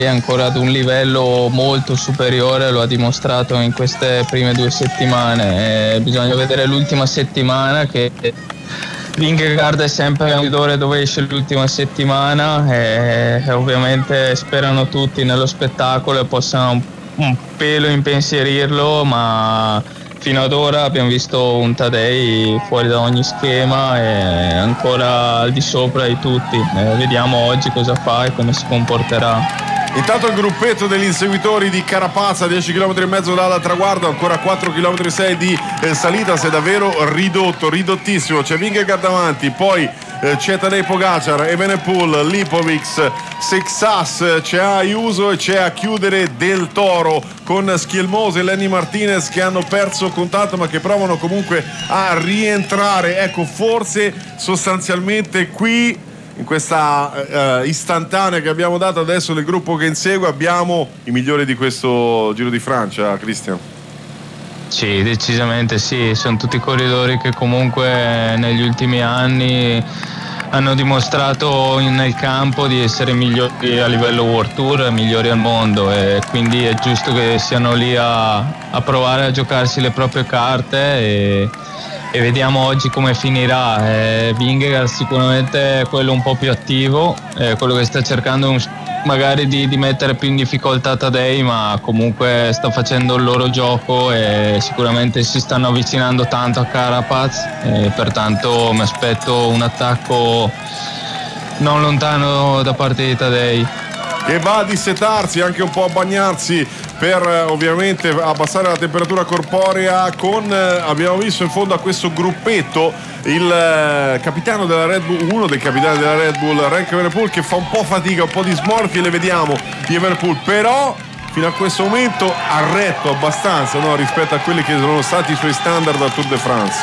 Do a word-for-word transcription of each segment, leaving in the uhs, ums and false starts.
è ancora ad un livello molto superiore, lo ha dimostrato in queste prime due settimane. Eh, bisogna vedere l'ultima settimana, che Vingegaard è sempre un corridore dove esce l'ultima settimana e, e ovviamente sperano tutti nello spettacolo e possano un, un pelo impensierirlo, ma fino ad ora abbiamo visto un Tadej fuori da ogni schema e ancora al di sopra di tutti. Eh, vediamo oggi cosa fa e come si comporterà. Intanto il gruppetto degli inseguitori di Carapaz a dieci chilometri e mezzo dal traguardo, ancora quattro virgola sei chilometri di eh, salita, si è davvero ridotto, ridottissimo. C'è Vingegaard davanti, poi eh, c'è Tadej Pogacar, Evenepoel, Lipovic, Sexas, c'è Ayuso e c'è a chiudere Del Toro con Schielmose e Lenny Martinez che hanno perso contatto ma che provano comunque a rientrare. Ecco, forse sostanzialmente qui in questa uh, istantanea che abbiamo dato adesso del gruppo che insegue abbiamo i migliori di questo Giro di Francia, Cristian. Sì, decisamente sì, sono tutti corridori che comunque negli ultimi anni hanno dimostrato nel campo di essere migliori a livello World Tour, migliori al mondo, e quindi è giusto che siano lì a, a provare a giocarsi le proprie carte e e vediamo oggi come finirà. eh, Vingegaard sicuramente è quello un po' più attivo, eh, quello che sta cercando un, magari di, di mettere più in difficoltà Tadej, ma comunque sta facendo il loro gioco e sicuramente si stanno avvicinando tanto a Carapaz, e pertanto mi aspetto un attacco non lontano da parte di Tadej, che va a dissetarsi, anche un po' a bagnarsi per ovviamente abbassare la temperatura corporea. Con abbiamo visto in fondo a questo gruppetto il eh, capitano della Red Bull, uno dei capitani della Red Bull, Remco Evenepoel, che fa un po' fatica, un po' di smorfie le vediamo di Evenepoel, però fino a questo momento ha retto abbastanza, no, rispetto a quelli che sono stati i suoi standard al Tour de France.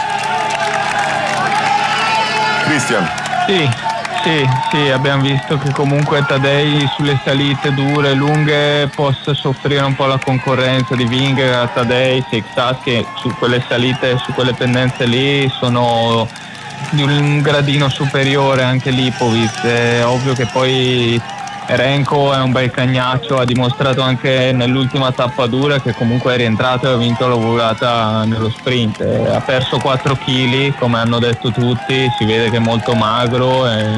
Cristian. Sì. Sì, sì, abbiamo visto che comunque Tadej sulle salite dure, lunghe, possa soffrire un po' la concorrenza di Vingegaard, Tadej, Sexas, che su quelle salite, su quelle pendenze lì sono di un gradino superiore, anche Lipovic. È ovvio che poi Remco è un bel cagnaccio, ha dimostrato anche nell'ultima tappa dura che comunque è rientrato e ha vinto la volata nello sprint. Ha perso quattro chili, come hanno detto tutti, si vede che è molto magro, e...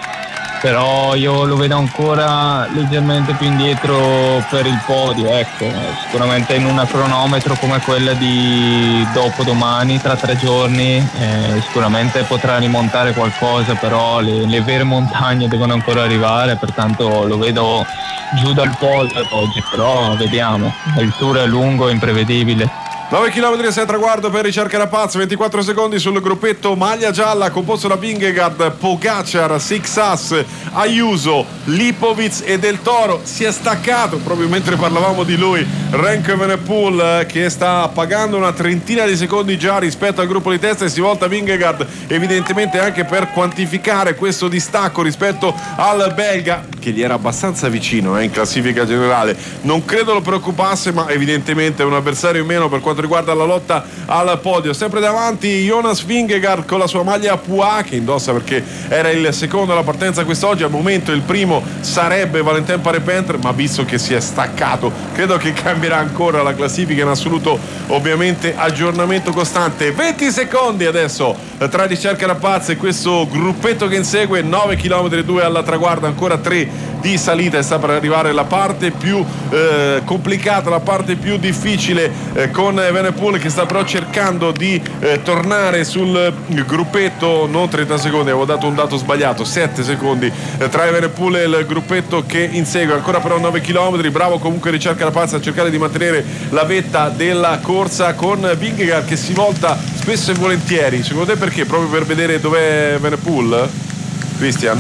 però io lo vedo ancora leggermente più indietro per il podio, ecco. Sicuramente in una cronometro come quella di dopodomani, tra tre giorni, eh, sicuramente potrà rimontare qualcosa, però le, le vere montagne devono ancora arrivare, pertanto lo vedo giù dal podio oggi, però vediamo, il tour è lungo e imprevedibile. nove chilometri e sei traguardo per Richard Carapaz, ventiquattro secondi sul gruppetto maglia gialla composto da Vingegaard, Pogacar, Sixas, Ayuso, Lipovic e Del Toro. Si è staccato proprio mentre parlavamo di lui Remco Evenepoel, che sta pagando una trentina di secondi già rispetto al gruppo di testa, e si volta Vingegaard evidentemente anche per quantificare questo distacco rispetto al belga, che gli era abbastanza vicino eh, in classifica generale. Non credo lo preoccupasse, ma evidentemente è un avversario in meno per quanto riguarda la lotta al podio. Sempre davanti Jonas Vingegaard con la sua maglia Pua, che indossa perché era il secondo alla partenza quest'oggi. Al momento il primo sarebbe Valentin Parepenter, ma visto che si è staccato credo che cambierà ancora la classifica in assoluto, ovviamente aggiornamento costante. Venti secondi adesso tra Richard Carapaz e questo gruppetto che insegue, nove chilometri e due alla traguardo, ancora tre di salita e sta per arrivare la parte più eh, complicata, la parte più difficile, eh, con Evenepoel che sta però cercando di eh, tornare sul gruppetto. Non trenta secondi, avevo dato un dato sbagliato, sette secondi eh, tra Evenepoel e il gruppetto che insegue, ancora però nove chilometri. Bravo comunque Richard Carapaz a cercare di mantenere la vetta della corsa, con Vingegaard che si volta spesso e volentieri. Secondo te perché? Proprio per vedere dov'è Evenepoel, Christian?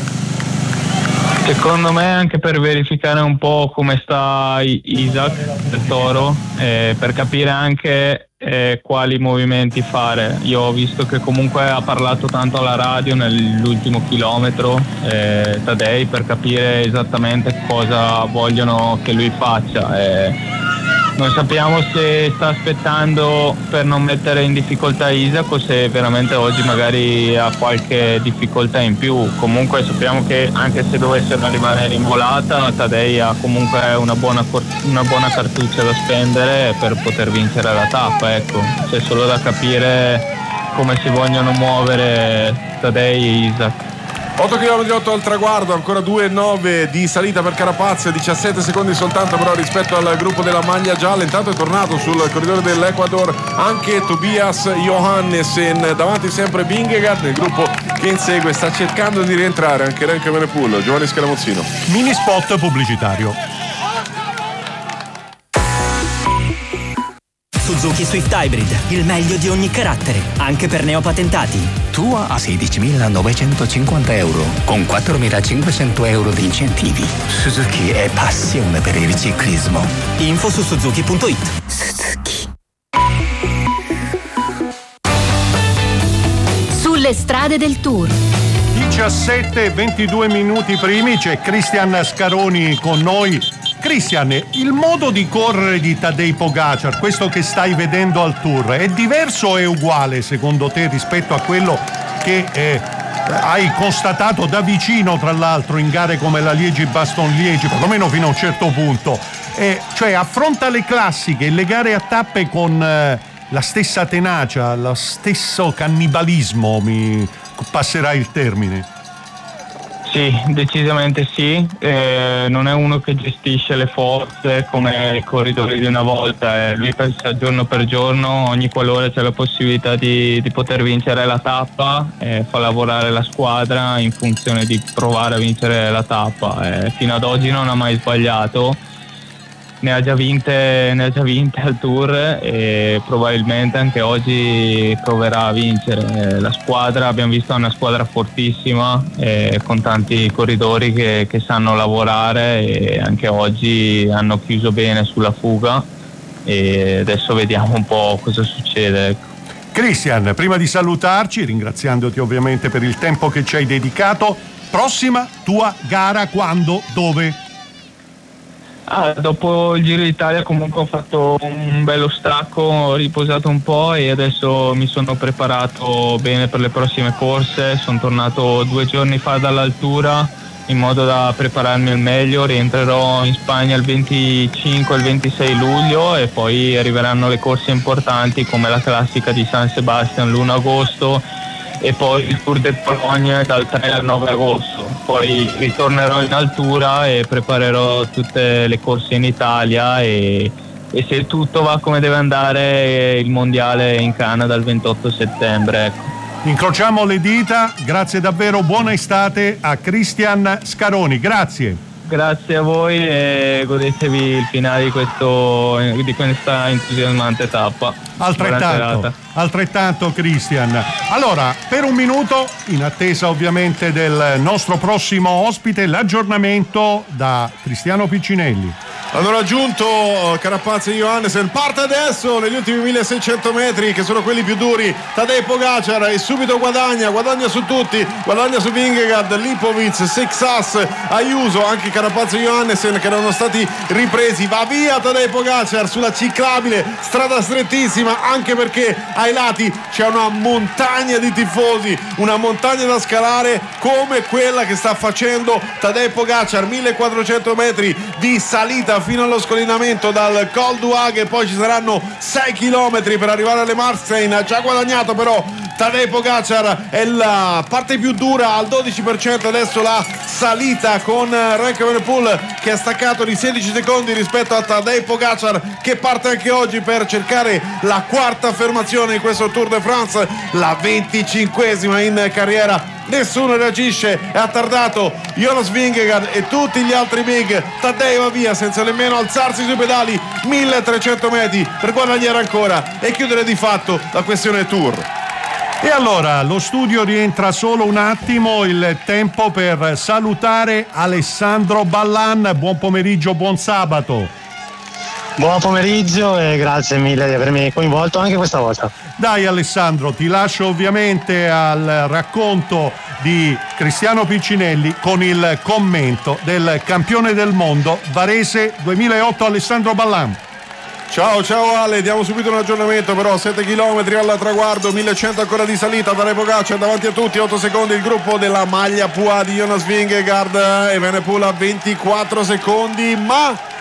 Secondo me anche per verificare un po' come sta Isaac del Toro, eh, per capire anche eh, quali movimenti fare. Io ho visto che comunque ha parlato tanto alla radio nell'ultimo chilometro, eh, Tadej, per capire esattamente cosa vogliono che lui faccia. Eh, non sappiamo se sta aspettando per non mettere in difficoltà Isaac o se veramente oggi magari ha qualche difficoltà in più. Comunque sappiamo che anche se dovessero arrivare in volata, Tadej ha comunque una buona, una buona cartuccia da spendere per poter vincere la tappa, ecco. C'è solo da capire come si vogliono muovere Tadej e Isaac. otto chilometri otto al traguardo, ancora due virgola nove di salita per Carapaz, diciassette secondi soltanto però rispetto al gruppo della maglia gialla. Intanto è tornato sul corridore dell'Ecuador anche Tobias Johannessen, davanti sempre Vingegaard, nel gruppo che insegue sta cercando di rientrare anche Renke Evenepoel. Giovanni Scaramuzzino. Mini spot pubblicitario. Suzuki Swift Hybrid, il meglio di ogni carattere, anche per neopatentati. Tua a sedicimilanovecentoscinquanta euro, con quattromilacinquecento euro di incentivi. Suzuki è passione per il ciclismo. Info su suzuki punto it. Suzuki. Sulle strade del Tour. diciassette e ventidue minuti primi, c'è Cristian Scaroni con noi. Cristian, il modo di correre di Tadej Pogačar, questo che stai vedendo al Tour, è diverso o è uguale secondo te rispetto a quello che eh, hai constatato da vicino, tra l'altro, in gare come la Liegi-Bastogne-Liegi, perlomeno fino a un certo punto? Eh, cioè affronta le classiche, le gare a tappe con eh, la stessa tenacia, lo stesso cannibalismo, mi passerà il termine. Sì, decisamente sì, eh, non è uno che gestisce le forze come i corridori di una volta, eh. Lui pensa giorno per giorno, ogni qualora c'è la possibilità di, di poter vincere la tappa, eh, fa lavorare la squadra in funzione di provare a vincere la tappa, eh. Fino ad oggi non ha mai sbagliato, ne ha già vinte, ne ha già vinte al Tour e probabilmente anche oggi proverà a vincere. La squadra, abbiamo visto, è una squadra fortissima eh, con tanti corridori che, che sanno lavorare e anche oggi hanno chiuso bene sulla fuga e adesso vediamo un po' cosa succede. Cristian, prima di salutarci, ringraziandoti ovviamente per il tempo che ci hai dedicato, prossima tua gara quando, dove? Ah, dopo il Giro d'Italia comunque ho fatto un bello stacco, ho riposato un po' e adesso mi sono preparato bene per le prossime corse. Sono tornato due giorni fa dall'altura in modo da prepararmi al meglio. Rientrerò in Spagna il venticinque e il ventisei luglio e poi arriveranno le corse importanti come la classica di San Sebastian l'primo agosto e poi il Tour de Pologne dal tre al nove agosto. Poi ritornerò in altura e preparerò tutte le corse in Italia e, e se tutto va come deve andare il mondiale in Canada il ventotto settembre. Ecco. Incrociamo le dita, grazie davvero, buona estate a Cristian Scaroni, grazie. Grazie a voi e godetevi il finale di, questo, di questa entusiasmante tappa. Altrettanto, altrettanto Cristian. Allora, per un minuto, in attesa ovviamente del nostro prossimo ospite, l'aggiornamento da Cristiano Piccinelli. Hanno raggiunto Carapaz e Johannessen, parte adesso negli ultimi milleseicento metri che sono quelli più duri. Tadej Pogačar e subito guadagna, guadagna su tutti, guadagna su Vingegaard, Lipovic, Sixas, Ayuso, anche Carapaz e Johannessen che erano stati ripresi. Va via Tadej Pogačar sulla ciclabile, strada strettissima anche perché ai lati c'è una montagna di tifosi, una montagna da scalare come quella che sta facendo Tadej Pogačar, millequattrocento metri di salita fino allo scollinamento dal Col du Hague, poi ci saranno sei chilometri per arrivare alle Marstein. Ha già guadagnato però Tadej Pogačar, è la parte più dura al dodici per cento, adesso la salita con Renke Evenepoel che ha staccato di sedici secondi rispetto a Tadej Pogačar che parte anche oggi per cercare la quarta affermazione in questo Tour de France, la venticinquesima in carriera. Nessuno reagisce, è attardato Jonas Vingegaard e tutti gli altri big. Tadej va via senza nemmeno alzarsi sui pedali, milletrecento metri per guadagnare ancora e chiudere di fatto la questione Tour. E allora lo studio rientra solo un attimo, il tempo per salutare Alessandro Ballan. Buon pomeriggio, buon sabato. Buon pomeriggio e grazie mille di avermi coinvolto anche questa volta. Dai Alessandro, ti lascio ovviamente al racconto di Cristiano Piccinelli con il commento del campione del mondo Varese duemilaotto Alessandro Ballan. Ciao ciao Ale, diamo subito un aggiornamento però, sette chilometri al traguardo, millecento ancora di salita, Tadej Pogacar davanti a tutti, otto secondi il gruppo della maglia Pua di Jonas Vingegaard, Evenepoel a ventiquattro secondi, ma